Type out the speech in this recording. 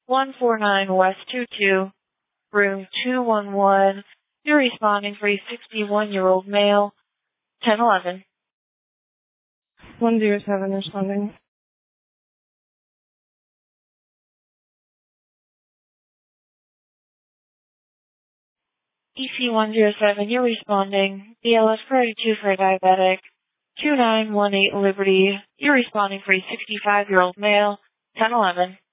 149 West 22, room 211. You're responding for a 61-year-old male, 1011. 107 responding. EC107, you're responding. BLS priority 2 for a diabetic. 2918 Liberty, you're responding for a 65-year-old male, 1011.